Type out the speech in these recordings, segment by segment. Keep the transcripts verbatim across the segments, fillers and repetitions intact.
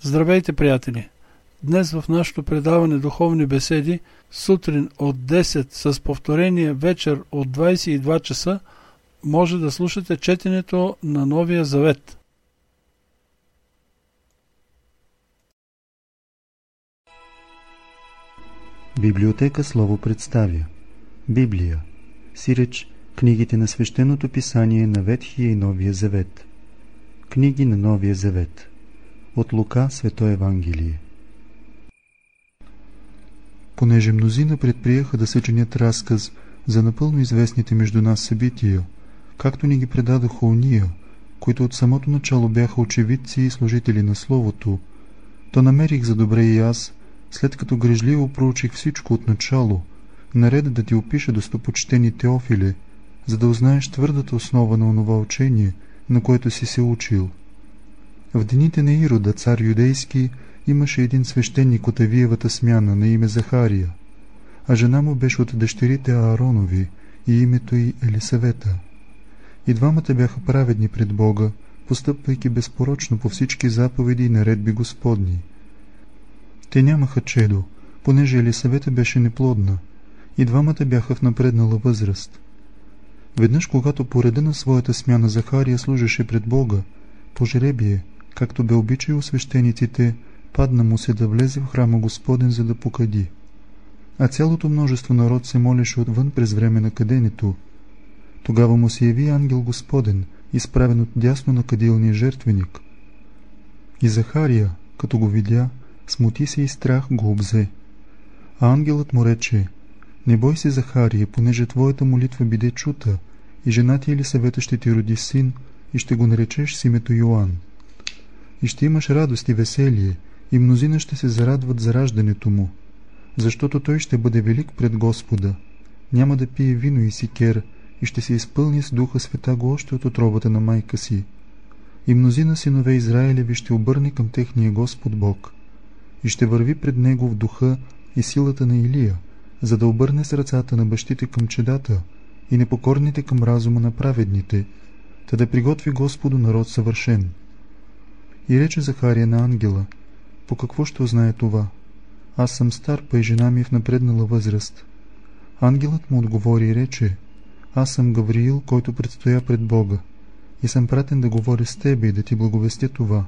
Здравейте, приятели! Днес в нашето предаване Духовни беседи, сутрин от десет с повторение вечер от двадесет и два часа, може да слушате четенето на Новия Завет. Библиотека Слово представя Библия, сиреч книгите на Свещеното писание на Ветхия и Новия Завет. Книги на Новия Завет. От Лука, Свето Евангелие. Понеже мнозина предприеха да съчинят разказ за напълно известните между нас събития, както ни ги предадоха уния, които от самото начало бяха очевидци и служители на Словото, то намерих за добре и аз, след като грижливо проучих всичко от начало, наред да ти опиша, достопочтени Теофиле, за да узнаеш твърдата основа на онова учение, на което си се учил. В дените на Ирода, цар юдейски, имаше един свещеник от Авиевата смяна на име Захария, а жена му беше от дъщерите Ааронови и името й Елисавета. И двамата бяха праведни пред Бога, постъпвайки безпорочно по всички заповеди и наредби Господни. Те нямаха чедо, понеже Елисавета беше неплодна, и двамата бяха в напреднала възраст. Веднъж, когато по реда на своята смяна Захария служеше пред Бога, по жребие, както бе обичай у свещениците, падна му се да влезе в храма Господен, за да покади. А цялото множество народ се молеше отвън през време на каденето. Тогава му се яви ангел Господен, изправен от дясно на кадилния жертвеник. И Захария, като го видя, смути се и страх го обзе. А ангелът му рече: „Не бой се, Захария, понеже твоята молитва биде чута, и жена ти Елисавета ще ти роди син, и ще го наречеш с името Йоан. И ще имаш радост и веселие, и мнозина ще се зарадват за раждането му, защото той ще бъде велик пред Господа. Няма да пие вино и сикер, и ще се изпълни с Духа Святаго още от утробата на майка си. И мнозина синове Израилеви ще обърне към техния Господ Бог, и ще върви пред него в духа и силата на Илия, за да обърне сърцата на бащите към чедата и непокорните към разума на праведните, та да приготви Господу народ съвършен.“ И рече Захария на ангела: „По какво ще узнае това? Аз съм стар, па и жена ми е в напреднала възраст.“ Ангелът му отговори и рече: „Аз съм Гавриил, който предстоя пред Бога, и съм пратен да говоря с тебе и да ти благовестя това.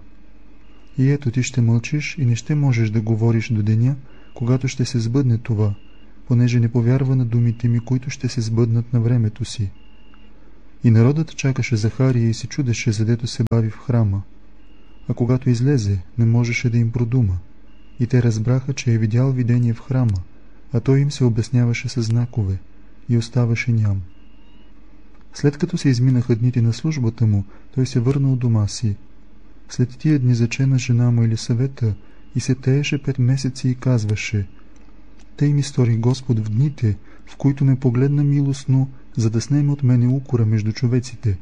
И ето, ти ще мълчиш и не ще можеш да говориш до деня, когато ще се сбъдне това, понеже не повярва на думите ми, които ще се сбъднат на времето си.“ И народът чакаше Захария и се чудеше, задето се бави в храма. А когато излезе, не можеше да им продума. И те разбраха, че е видял видение в храма, а той им се обясняваше със знакове, и оставаше ням. След като се изминаха дните на службата му, той се върна у дома си. След тия дни зачена жена му Елисавета и се тееше пет месеци и казваше: „Тъй ми стори Господ в дните, в които ме погледна милостно, за да снеме от мене укора между човеците.“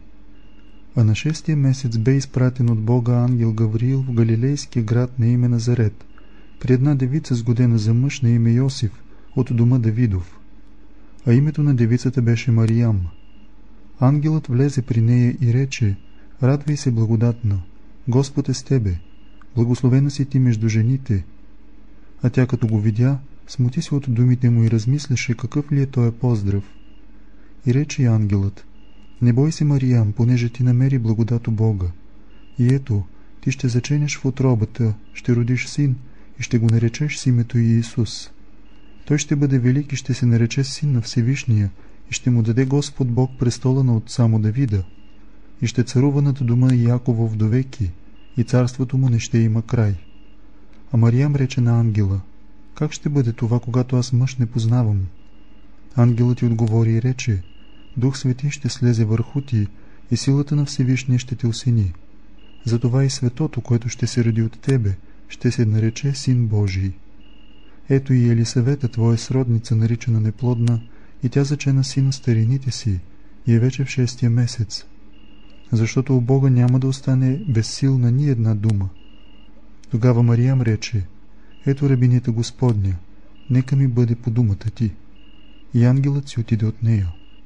А на шестия месец бе изпратен от Бога ангел Гавриил в галилейския град на име Назарет, при една девица сгодена за мъж на име Йосиф, от дома Давидов. А името на девицата беше Мариям. Ангелът влезе при нея и рече: „Радвай се, благодатна, Господ е с тебе, благословена си ти между жените.“ А тя, като го видя, смути се от думите му и размисляше какъв ли е този поздрав. И рече ангелът: „Не бой се, Мариям, понеже ти намери благодат у Бога. И ето, ти ще заченеш в утробата, ще родиш син и ще го наречеш с името Иисус. Той ще бъде велик и ще се нарече син на Всевишния, и ще му даде Господ Бог престола на отца му Давида, и ще царува над дома Яково вдовеки, и царството му не ще има край.“ А Мариям рече на ангела: „Как ще бъде това, когато аз мъж не познавам?“ Ангелът ти отговори и рече: „Дух Свети ще слезе върху ти, и силата на Всевишния ще те осени. Затова и светото, което ще се роди от тебе, ще се нарече Син Божий. Ето и Елисавета, твоя сродница, наричана неплодна, и тя зачена сина старините си, и е вече в шестия месец. Защото у Бога няма да остане безсилна ни една дума.“ Тогава Мариям рече: „Ето рабинята Господня, нека ми бъде по думата ти.“ И ангелът си отиде от нея.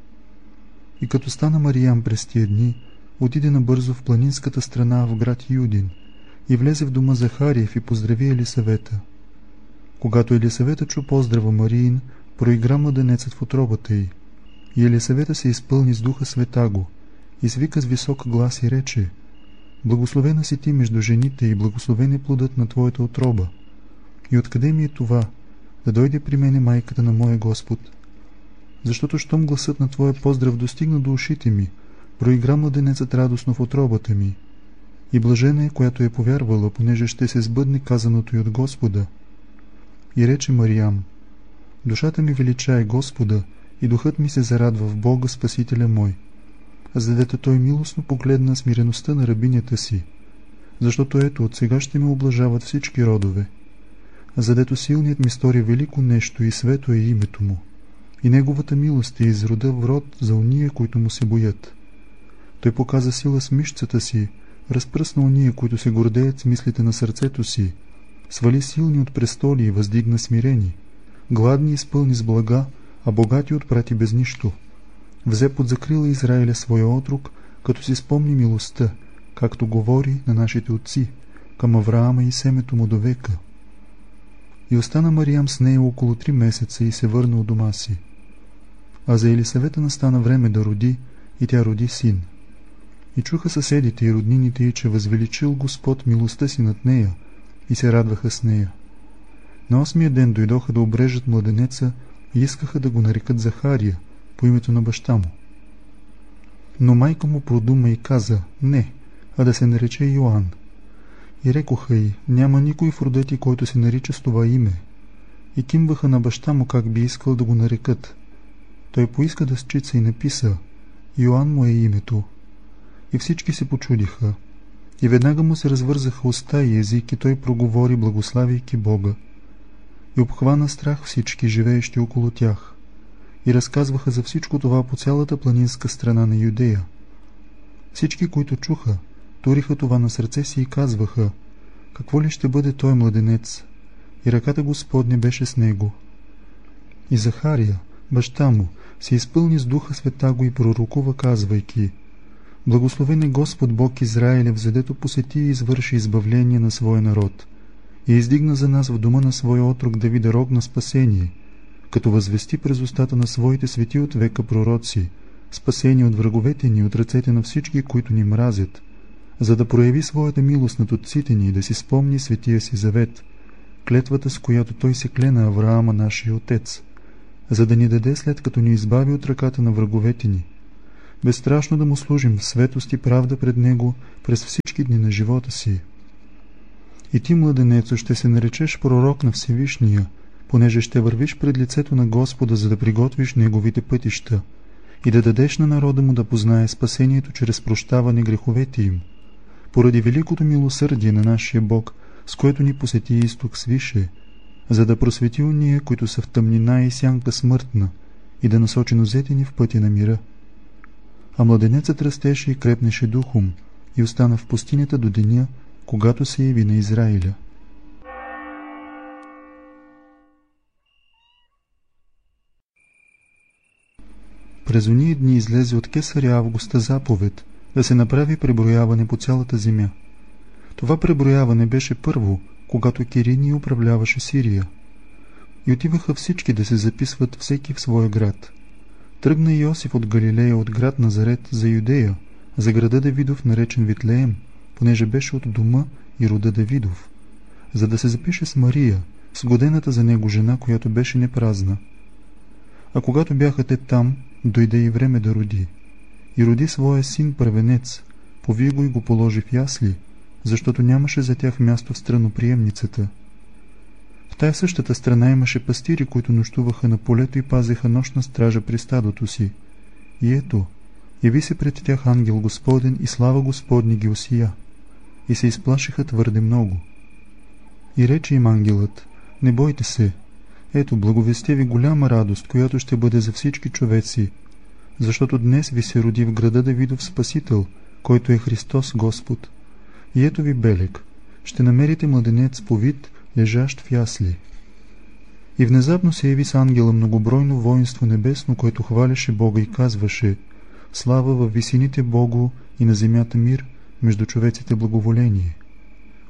И като стана Мариям през тия дни, отиде набързо в планинската страна в град Юдин и влезе в дома Захариев и поздрави Елисавета. Когато Елисавета чу поздрава Мариин, проигра младенецът в утробата й. И Елисавета се изпълни с Духа Светаго, и свика с висок глас и рече: Благословена си ти между жените и благословен е плодът на твоята утроба. И откъде ми е това, да дойде при мене майката на моя Господ? Защото щом гласът на твоя поздрав достигна до ушите ми, проигра младенецът радостно в утробата ми. И блажена е, която е повярвала, понеже ще се сбъдне казаното и от Господа. И рече Мариам: Душата ми величае Господа, и духът ми се зарадва в Бога, Спасителя мой. За дето той милостно погледна смиреността на рабинята си, защото ето от сега ще ме облажават всички родове. За дето силният ми стори велико нещо и свето е името му, и неговата милост е изрода в род за уния, които му се боят. Той показа сила с мишцата си, разпръсна уния, които се гордеят с мислите на сърцето си, свали силни от престоли и въздигна смирени, гладни изпълни с блага, а богати отпрати без нищо. Взе под закрила Израиля своя отрок, като си спомни милостта, както говори на нашите отци, към Авраама и семето му до века. И остана Мариам с нея около три месеца и се върна от дома си. А за Елисавета настана време да роди, и тя роди син. И чуха съседите и роднините й, че възвеличил Господ милостта си над нея, и се радваха с нея. На осмия ден дойдоха да обрежат младенеца и искаха да го нарекат Захария, по името на баща му. Но майка му продума и каза: не, а да се нарече Йоан. И рекоха й: няма никой в рода ти, който се нарича с това име. И кимваха на баща му как би искал да го нарекат. Той поиска да счица и написа: Йоан му е името. И всички се почудиха. И веднага му се развързаха уста и език, и той проговори, благославяйки Бога. И обхвана страх всички, живеещи около тях. И разказваха за всичко това по цялата планинска страна на Юдея. Всички, които чуха, туриха това на сърце си и казваха: какво ли ще бъде той младенец? И ръката Господня беше с него. И Захария, баща му, се изпълни с Духа Светаго и пророкува, казвайки: Благословен е Господ Бог Израилев, задето посети и извърши избавление на своя народ, и издигна за нас в дома на своя отрок Давида рог на спасение, като възвести през устата на своите свети от века пророци, спасение от враговете ни, от ръцете на всички, които ни мразят, за да прояви своята милост над отците ни и да си спомни светия си завет, клетвата, с която той се кле на Авраама, нашия отец, за да ни даде, след като ни избави от ръката на враговете ни, безстрашно да му служим в светост и правда пред него през всички дни на живота си. И ти, младенецо, ще се наречеш пророк на Всевишния, понеже ще вървиш пред лицето на Господа, за да приготвиш неговите пътища и да дадеш на народа му да познае спасението чрез прощаване греховете им, поради великото милосърдие на нашия Бог, с което ни посети изток свише, за да просвети уния, които са в тъмнина и сянка смъртна, и да насочи нозете ни в пътя на мира. А младенецът растеше и крепнеше духом и остана в пустинята до деня, когато се яви на Израиля. През ония дни излезе от кесаря Августа заповед да се направи преброяване по цялата земя. Това преброяване беше първо, когато Кириний управляваше Сирия. И отиваха всички да се записват всеки в своя град. Тръгна Йосиф от Галилея, от град Назарет, за Юдея, за града Давидов, наречен Витлеем, понеже беше от дома и рода Давидов, за да се запише с Мария, с годената за него жена, която беше непразна. А когато бяха те там, дойде и време да роди. И роди своя син първенец, пови го и го положи в ясли, защото нямаше за тях място в страноприемницата. В тая същата страна имаше пастири, които нощуваха на полето и пазеха нощна стража при стадото си. И ето, яви се пред тях ангел Господен и слава Господни ги осия. И се изплашиха твърде много. И рече им ангелът: не бойте се, ето, благовестя ви голяма радост, която ще бъде за всички човеци, защото днес ви се роди в града Давидов Спасител, който е Христос Господ. И ето ви белег, ще намерите младенец повит, лежащ в ясли. И внезапно се яви с ангела многобройно воинство небесно, което хвалеше Бога и казваше: слава във висините Богу и на земята мир, между човеците благоволение.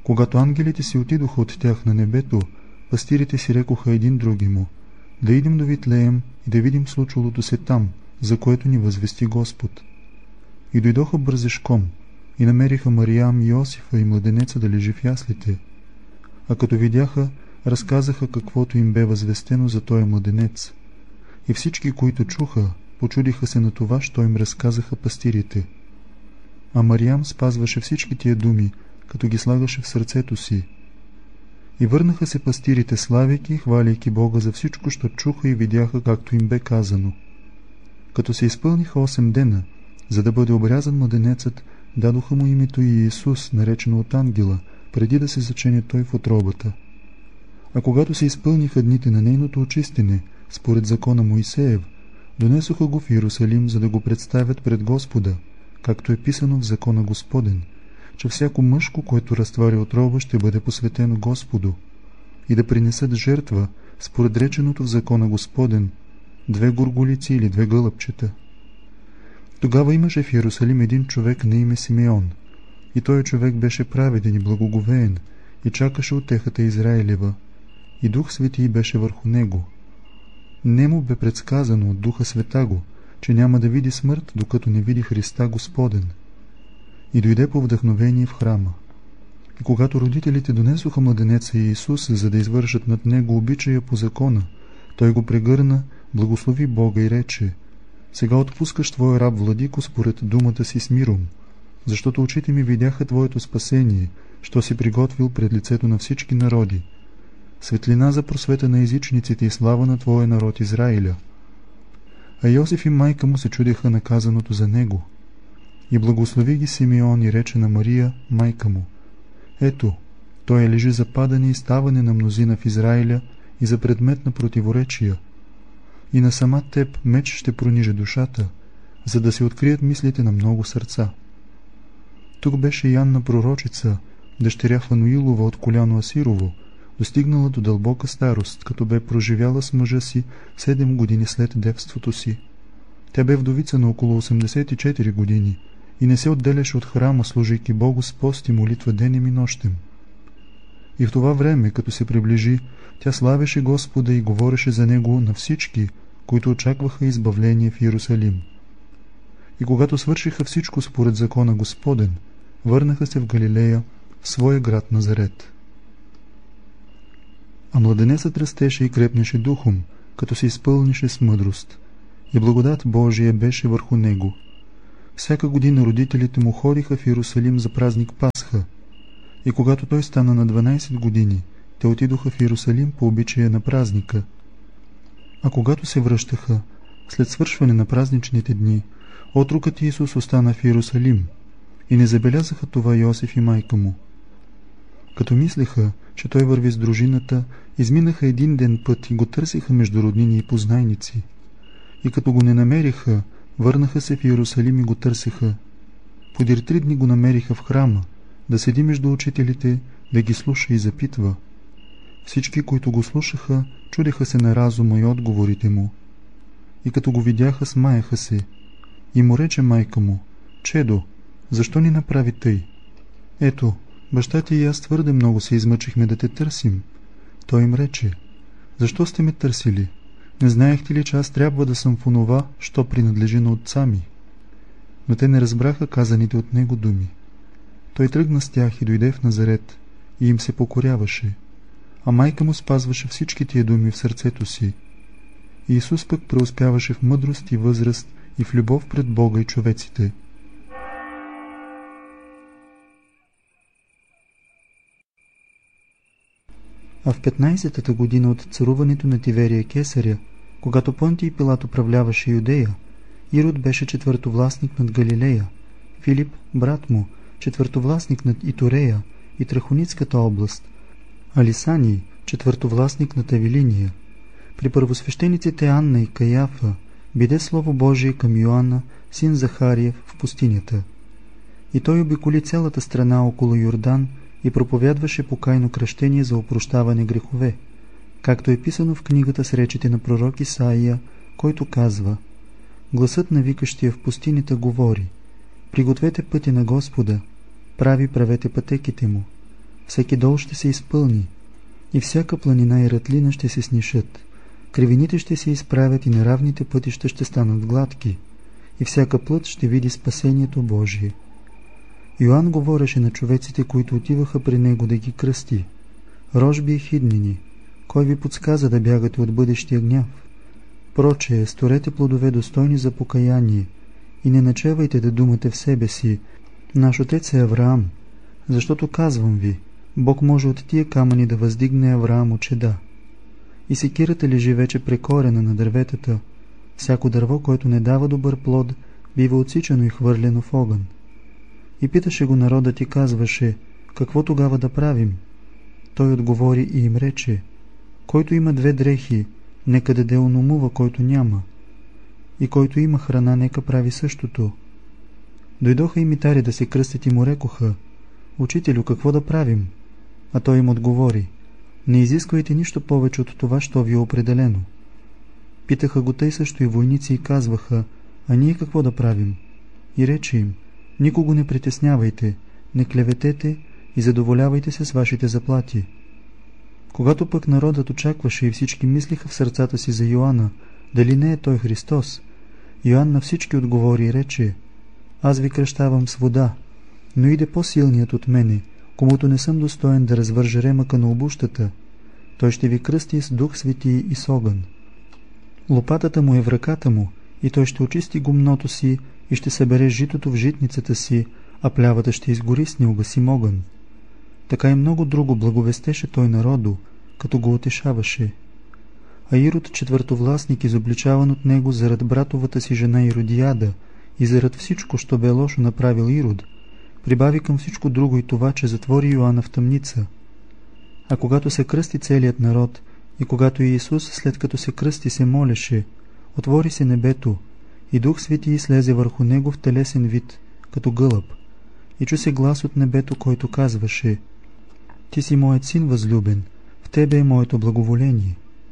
Когато ангелите си отидоха от тях на небето, пастирите си рекоха един други му: да идем до Витлеем и да видим случилото се там, за което ни възвести Господ. И дойдоха бързешком и намериха Мариям и Йосифа и младенеца да лежи в яслите. А като видяха, разказаха каквото им бе възвестено за този младенец. И всички, които чуха, почудиха се на това, що им разказаха пастирите. А Мариям спазваше всички тия думи, като ги слагаше в сърцето си. И върнаха се пастирите, славяйки и хваляйки Бога за всичко, що чуха и видяха, както им бе казано. Като се изпълниха осем дена, за да бъде обрязан младенецът, дадоха му името и Иисус, наречено от ангела, преди да се зачене той в утробата. А когато се изпълниха дните на нейното очистене, според закона Моисеев, донесоха го в Иерусалим, за да го представят пред Господа, както е писано в закона Господен, че всяко мъжко, което разтваря отроба, ще бъде посветено Господу, и да принесат жертва, според реченото в закона Господен, две горголици или две гълъбчета. Тогава имаше в Иерусалим един човек на име Симеон, и той човек беше праведен и благоговеен, и чакаше утехата Израилева, и Дух Свети беше върху него. Нему бе предсказано от Духа Светаго, че няма да види смърт, докато не види Христа Господен. И дойде по вдъхновение в храма. И когато родителите донесоха младенеца Иисус, за да извършат над него обичая по закона, той го прегърна, благослови Бога и рече: сега отпускаш твой раб Владико според думата си с миром, защото очите ми видяха твоето спасение, що си приготвил пред лицето на всички народи, светлина за просвета на езичниците и слава на твоя народ Израиля. А Йосиф и майка му се чудеха на казаното за него. И благослови ги Симеон и рече на Мария, майка му: ето, той лежи за падане и ставане на мнозина в Израиля и за предмет на противоречия. И на сама теб меч ще прониже душата, за да се открият мислите на много сърца. Тук беше Янна пророчица, дъщеря Фануилова от коляно Асирово, достигнала до дълбока старост, като бе проживяла с мъжа си седем години след девството си. Тя бе вдовица на около осемдесет и четири години и не се отделяше от храма, служейки Богу с пост и молитва денем и нощем. И в това време, като се приближи, тя славеше Господа и говореше за Него на всички, които очакваха избавление в Иерусалим. И когато свършиха всичко според закона Господен, върнаха се в Галилея, в своя град Назарет. А младенецът растеше и крепнеше духом, като се изпълнише с мъдрост, и благодат Божия беше върху него. Всяка година родителите му ходиха в Иерусалим за празник Пасха, и когато той стана на дванайсет години, те отидоха в Иерусалим по обичая на празника. А когато се връщаха, след свършване на празничните дни, отрокът Исус остана в Иерусалим, и не забелязаха това Йосиф и майка му. Като мислеха, че той върви с дружината, изминаха един ден път и го търсиха между роднини и познайници. И като го не намериха, върнаха се в Иерусалим и го търсеха. Подир три дни го намериха в храма, да седи между учителите, да ги слуша и запитва. Всички, които го слушаха, чудеха се на разума и отговорите му. И като го видяха, смаяха се. И му рече майка му: чедо, защо ни направи тъй? Ето, баща ти и аз твърде много се измъчихме да те търсим. Той им рече: защо сте ме търсили? Не знаехте ли, че аз трябва да съм в онова, що принадлежи на отца ми? Но те не разбраха казаните от него думи. Той тръгна с тях и дойде в Назарет и им се покоряваше, а майка му спазваше всички тия думи в сърцето си. И Исус пък преуспяваше в мъдрост и възраст и в любов пред Бога и човеците. А в петнайсетата година от царуването на Тиверия Кесаря, когато Понтий Пилат управляваше Юдея, Ирод беше четвъртовластник над Галилея, Филип, брат му, четвъртовластник над Итурея и Трахоницката област, а Лисаний, четвъртовластник над Авилиния. При първосвещениците Анна и Каяфа биде Слово Божие към Йоанна, син Захариев, в пустинята. И той обиколи цялата страна около Йордан и проповядваше покайно кръщение за опрощаване грехове, както е писано в книгата с речите на пророк Исаия, който казва: гласът на викащия в пустинята говори: пригответе пътя на Господа, прави правете пътеките му. всеки дол ще се изпълни, и всяка планина и ратлина ще се снишат, кривините ще се изправят и неравните пътища ще станат гладки, и всяка плът ще види спасението Божие. Йоанн говореше на човеците, които отиваха при него да ги кръсти: рожби и хиднини, кой ви подсказа да бягате от бъдещия гняв? Прочее, сторете плодове достойни за покаяние и не начевайте да думате в себе си: наш отец е Авраам, защото казвам ви, Бог може от тия камъни да въздигне Авраам от чеда. И секирата лежи вече прекорена на дърветата. Всяко дърво, което не дава добър плод, бива отсичано и хвърлено в огън. И питаше го народът и казваше: какво тогава да правим? Той отговори и им рече: който има две дрехи, нека даде ономува, който няма, и който има храна, нека прави същото. Дойдоха и митари да се кръстят и му рекоха: учителю, какво да правим? А той им отговори: не изисквайте нищо повече от това, що ви е определено. Питаха го тъй също и войници и казваха: а ние какво да правим? И рече им: никого не притеснявайте, не клеветете и задоволявайте се с вашите заплати. Когато пък народът очакваше и всички мислиха в сърцата си за Йоанна, дали не е той Христос, Йоанн на всички отговори и рече: аз ви кръщавам с вода, но иде по-силният от мене, комуто не съм достоен да развържа ремъка на обущата. Той ще ви кръсти с Дух Свети и с огън. Лопатата му е в ръката му, и той ще очисти гумното си и ще събере житото в житницата си, а плявата ще изгори с неугасим огън. Така и много друго благовестеше той народу, като го утешаваше. А Ирод, четвъртовластник, изобличаван от него зарад братовата си жена Иродиада и зарад всичко, що бе лошо направил Ирод, прибави към всичко друго и това, че затвори Йоанна в тъмница. А когато се кръсти целият народ и когато Иисус, след като се кръсти, се молеше, отвори се небето и Дух Свети слезе върху него в телесен вид, като гълъб, и чу се глас от небето, който казваше: ти си моят син възлюбен, в тебе е моето благоволение.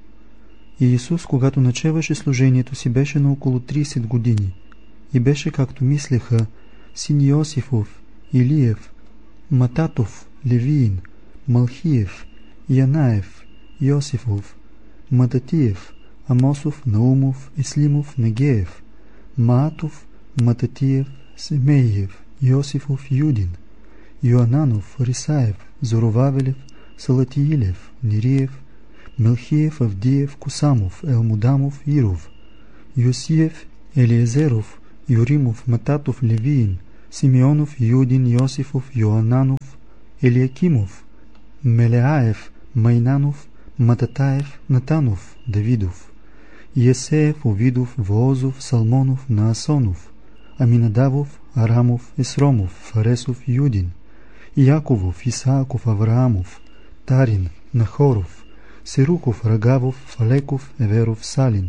И Иисус, когато начеваше служението си, беше на около трийсет години и беше, както мислеха, син Йосифов, Илиев, Мататов, Левиин, Малхиев, Янаев, Йосифов, Мататиев, Амосов, Наумов, Ислимов, Негеев, Маатов, Мататиев, Семеиев, Йосифов, Юдин, Йоананов, Рисаев, Зоровавелев, Салатиилев, Нириев, Мелхиев, Авдиев, Косамов, Елмудамов, Иров, Йосиев, Елиезеров, Юримов, Мататов, Левиин, Симеонов, Юдин, Йосифов, Йоананов, Елиакимов, Мелеаев, Майнанов, Мататаев, Натанов, Давидов, Есеев, Овидов, Воозов, Салмонов, Наасонов, Аминадавов, Арамов, Есромов, Фаресов, Юдин, Яковов, Исааков, Авраамов, Тарин, Нахоров, Серухов, Рагавов, Фалеков, Еверов, Салин,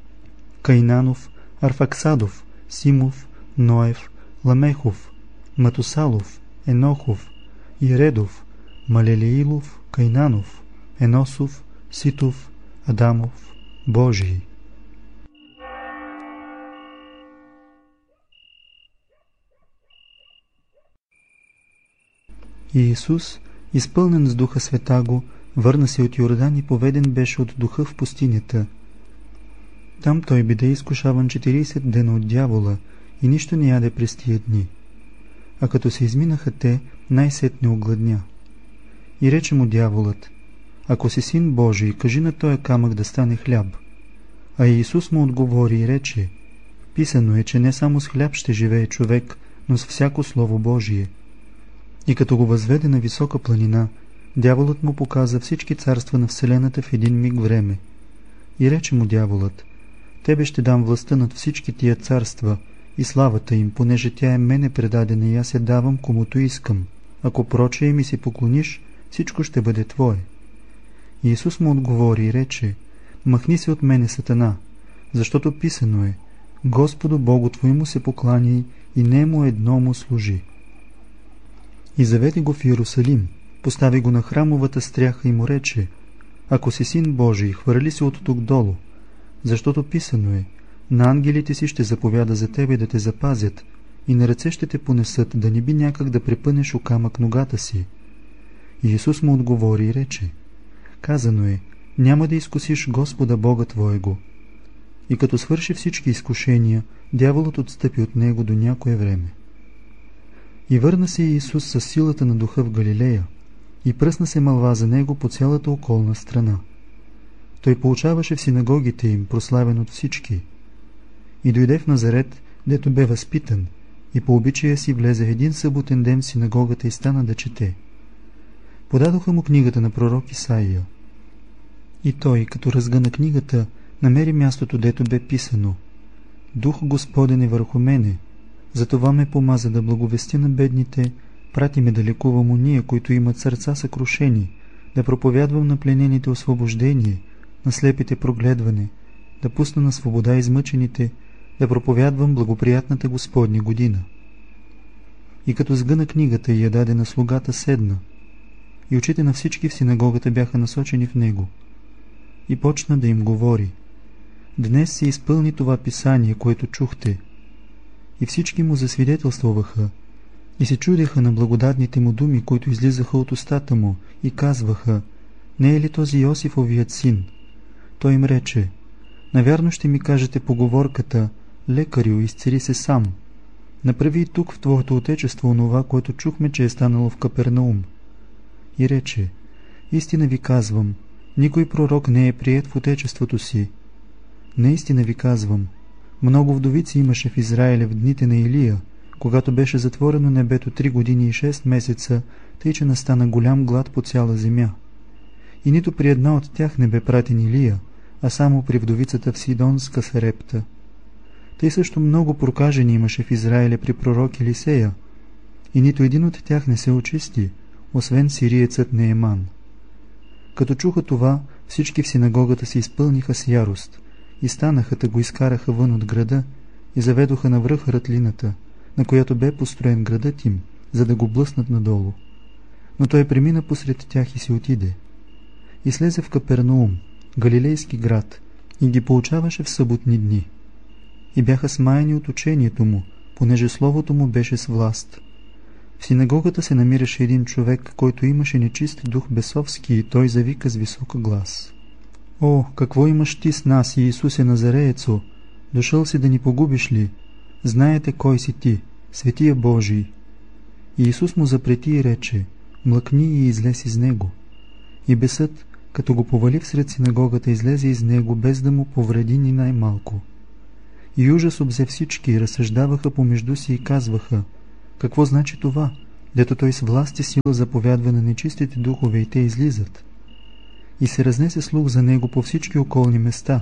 Кайнанов, Арфаксадов, Симов, Ноев, Ламехов, Матусалов, Енохов, Иредов, Малелеилов, Кайнанов, Еносов, Ситов, Адамов, Божий. И Иисус, изпълнен с Духа Светаго, върна се от Йордан и поведен беше от Духа в пустинята. Там той биде изкушаван четирийсет дена от дявола и нищо не яде през тия дни. А като се изминаха те, най-сетне огладня. И рече му дяволът: ако си син Божий, кажи на тоя камък да стане хляб. А Иисус му отговори и рече: писано е, че не само с хляб ще живее човек, но с всяко слово Божие. И като го възведе на висока планина, дяволът му показа всички царства на вселената в един миг време. И рече му дяволът: тебе ще дам властта над всички тия царства и славата им, понеже тя е мене предадена и аз я давам комуто искам. Ако прочее ми се поклониш, всичко ще бъде твое. И Исус му отговори и рече: махни се от мене, Сатана, защото писано е: Господу Богу твоему се покланяй и нему едно му служи. И заведе го в Иерусалим, постави го на храмовата стряха и му рече: ако си син Божий, хвърли се от тук долу, защото писано е: на ангелите си ще заповяда за тебе да те запазят и на ръце ще те понесат, да не би някак да препънеш о камък ногата си. И Исус му отговори и рече: казано е, няма да изкусиш Господа Бога твоего. И като свърши всички изкушения, дяволът отстъпи от него до някое време. И върна се Исус със силата на духа в Галилея, и пръсна се мълва за него по цялата околна страна. Той получаваше в синагогите им, прославен от всички. И дойде в Назарет, дето бе възпитан, и по обичая си влезе един съботен ден в синагогата и стана да чете. Подадоха му книгата на пророк Исаия. И той, като разгъна книгата, намери мястото, дето бе писано: Дух Господен е върху мене, затова ме помаза да благовестя на бедните, прати ме да лекувам уния, които имат сърца съкрушени, да проповядвам на пленените освобождение, на слепите прогледване, да пусна на свобода измъчените, да проповядвам благоприятната Господня година. И като сгъна книгата и я даде на слугата, седна, и очите на всички в синагогата бяха насочени в него. И почна да им говори: днес се изпълни това писание, което чухте. И всички му засвидетелствуваха и се чудеха на благодатните му думи, които излизаха от устата му, и казваха: не е ли този Йосифовият син? Той им рече: навярно ще ми кажете поговорката: лекарю, изцели се сам. Направи и тук в твоето отечество онова, което чухме, че е станало в Капернаум. И рече: истина ви казвам, никой пророк не е приет в отечеството си. Наистина ви казвам, много вдовици имаше в Израиля в дните на Илия, когато беше затворено небето три години и шест месеца, тъй че настана голям глад по цяла земя. И нито при една от тях не бе пратен Илия, а само при вдовицата в Сидонска Сарепта. Тъй също много прокажени имаше в Израиля при пророк Елисея, и нито един от тях не се очисти, освен сириецът Нееман. Като чуха това, всички в синагогата се изпълниха с ярост, и станаха да го изкараха вън от града и заведоха навръх ратлината, на която бе построен градът им, за да го блъснат надолу. Но той премина посред тях и си отиде. И слезе в Капернаум, галилейски град, и ги поучаваше в съботни дни. И бяха смаяни от учението му, понеже словото му беше с власт. В синагогата се намираше един човек, който имаше нечист дух бесовски, и той завика с висок глас: О, какво имаш ти с нас, Иисусе Назареецо? Дошъл си да ни погубиш ли? Знаете кой си ти, Светия Божий. И Исус му запрети и рече: млъкни и излез из него. И бесът, като го повали всред синагогата, излезе из него, без да му повреди ни най-малко. И ужас обзе всички, и разсъждаваха помежду си и казваха: какво значи това, дето той с власт и сила заповядва на нечистите духове и те излизат? И се разнесе слух за него по всички околни места.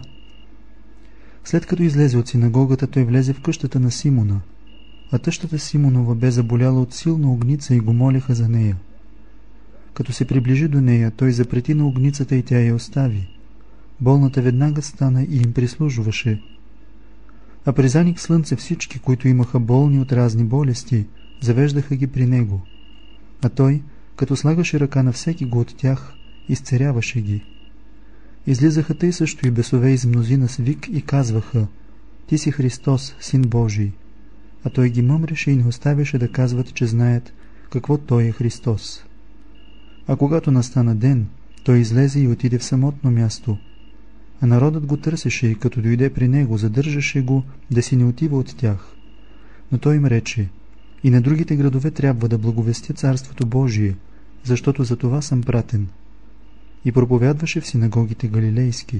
След като излезе от синагогата, той влезе в къщата на Симона, а тъщата Симонова бе заболяла от силна огница и го молеха за нея. Като се приближи до нея, той запрети на огницата и тя я остави. Болната веднага стана и им прислужваше. А при заник слънце всички, които имаха болни от разни болести, завеждаха ги при него. А той, като слагаше ръка на всеки го от тях, изцеряваше ги. Излизаха тъй също и бесове из мнозина с вик и казваха: ти си Христос, Син Божий. А той ги мъмреше и не оставяше да казват, че знаят какво той е Христос. А когато настана ден, той излезе и отиде в самотно място. А народът го търсеше и като дойде при него, задържаше го да си не отива от тях. Но той им рече: и на другите градове трябва да благовестя Царството Божие, защото за това съм пратен. И проповядваше в синагогите галилейски.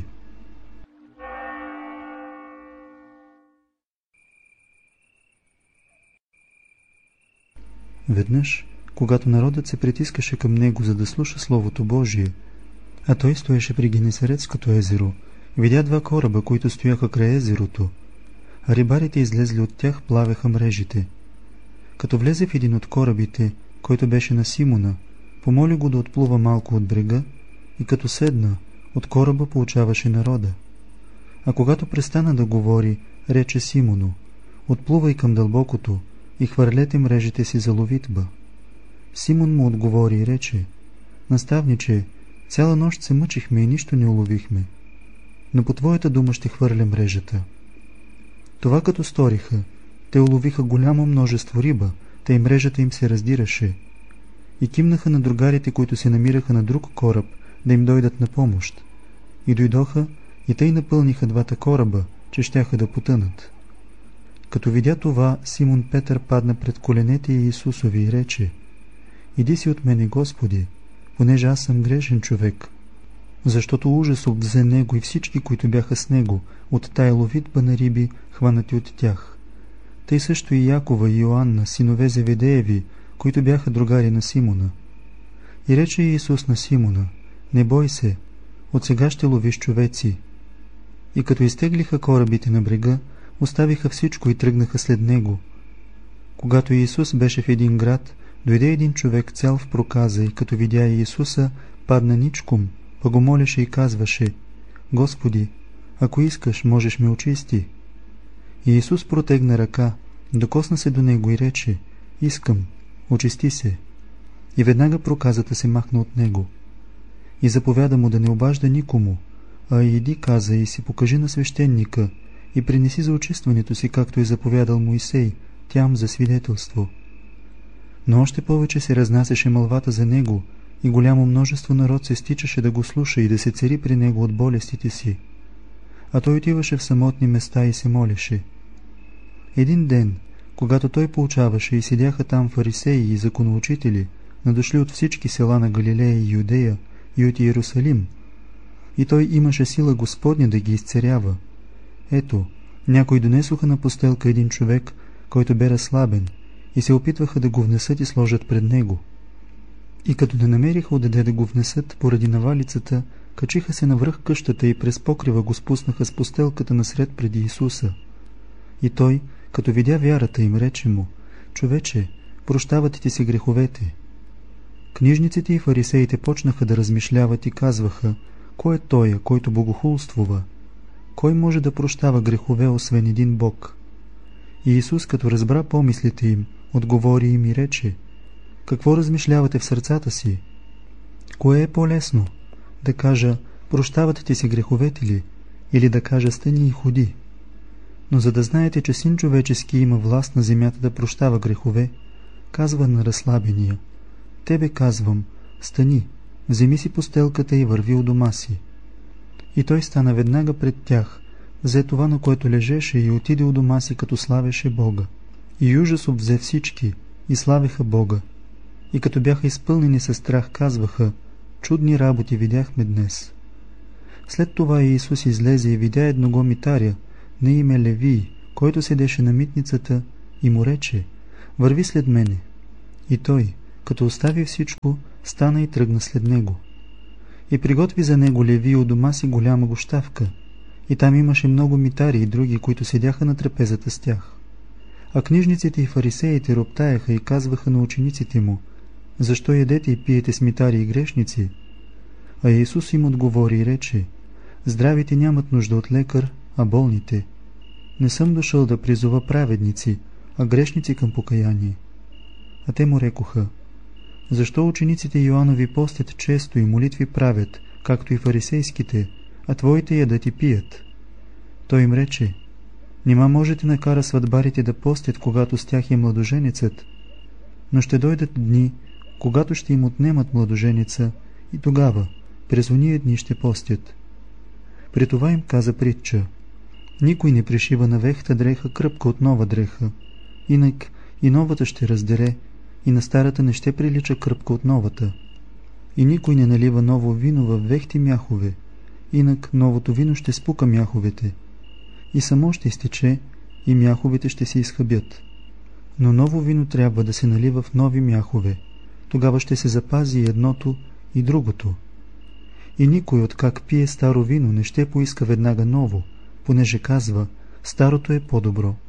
Веднъж, когато народът се притискаше към него, за да слуша Словото Божие, а той стоеше при Генесаретското езеро, видя два кораба, които стояха край езерото, а рибарите излезли от тях плавеха мрежите. Като влезе в един от корабите, който беше на Симона, помоли го да отплува малко от брега, и като седна, от кораба поучаваше народа. А когато престана да говори, рече Симону: отплувай към дълбокото и хвърлете мрежите си за ловитба. Симон му отговори и рече: наставниче, цяла нощ се мъчихме и нищо не уловихме, но по твоята дума ще хвърля мрежата. Това като сториха, те уловиха голямо множество риба, тъй мрежата им се раздираше. и кимнаха на другарите, които се намираха на друг кораб, да им дойдат на помощ. И дойдоха, и тъй напълниха двата кораба, че щяха да потънат. Като видя това, Симон Петър падна пред коленете Иисусови и рече: „Иди си от мене, Господи, понеже аз съм грешен човек“, защото ужас обвзе него и всички, които бяха с него, от тая ловитба на риби, хванати от тях. Тъй също и Якова и Йоанна, синове Зеведееви, които бяха другари на Симона. И рече Иисус на Симона: „Не бой се, от сега ще ловиш човеци“. И като изтеглиха корабите на брега, оставиха всичко и тръгнаха след него. Когато Иисус беше в един град, дойде един човек цял в проказа и като видя Иисуса, падна ничком, па го молеше и казваше: „Господи, ако искаш, можеш ме очисти“. И Иисус протегна ръка, докосна се до него и рече: „Искам, очисти се“. И веднага проказата се махна от него. И заповяда му да не обажда никому, а иди, каза, и си покажи на свещеника и принеси за очистването си, както е заповядал Моисей, тям за свидетелство. Но още повече се разнасяше мълвата за него и голямо множество народ се стичаше да го слуша и да се цари при него от болестите си. А той отиваше в самотни места и се молеше. Един ден, когато той поучаваше и седяха там фарисеи и законоучители, надошли от всички села на Галилея и Юдея и от Иерусалим, и той имаше сила Господня да ги изцерява. Ето, някои донесоха на постелка един човек, който бе разслабен, и се опитваха да го внесат и сложат пред него. И като не намериха отде да го внесат поради навалицата, качиха се навръх къщата и през покрива го спуснаха с постелката насред преди Исуса. И той, като видя вярата им, рече му: „Човече, прощават ти си греховете“. Книжниците и фарисеите почнаха да размишляват и казваха: „Кой е той, който богохулствува? Кой може да прощава грехове, освен един Бог?“ И Исус, като разбра помислите им, отговори им и рече: „Какво размишлявате в сърцата си? Кое е по-лесно? Да кажа: прощават ти си греховете ли? Или да кажа: стани и ходи? Но за да знаете, че Син човечески има власт на земята да прощава грехове, казва на разслабения: тебе казвам, стани, вземи си постелката и върви у дома си. И той стана веднага пред тях, взе това, на което лежеше, и отиде у дома си, като славеше Бога. И ужас обвзе всички, и славеха Бога. И като бяха изпълнени със страх, казваха: чудни работи видяхме днес. След това Иисус излезе и видя едного митаря, на име Левий, който седеше на митницата, и му рече: върви след мене. И той, като остави всичко, стана и тръгна след него. И приготви за него Левий у дома си голяма гощавка, и там имаше много митари и други, които седяха на трапезата с тях. А книжниците и фарисеите роптаяха и казваха на учениците му: защо ядете и пиете с митари и грешници? А Иисус им отговори и рече: здравите нямат нужда от лекар, а болните. Не съм дошъл да призова праведници, а грешници към покаяние. А те му рекоха: защо учениците Йоанови постят често и молитви правят, както и фарисейските, а твоите ядат и пият? Той им рече: нима можете накара сватбарите да постят, когато с тях е младоженецът? Но ще дойдат дни, когато ще им отнемат младоженеца, и тогава, през ония дни ще постят. При това им каза притча: никой не пришива на вехта дреха кръпка от нова дреха, инак и новата ще раздере, и на старата не ще прилича кръпка от новата. И никой не налива ново вино в вехти мяхове, инак новото вино ще спука мяховете, и само ще изтече, и мяховете ще се изхъбят. Но ново вино трябва да се налива в нови мяхове, тогава ще се запази и едното, и другото. И никой, откак пие старо вино, не ще поиска веднага ново, понеже казва: старото е по-добро.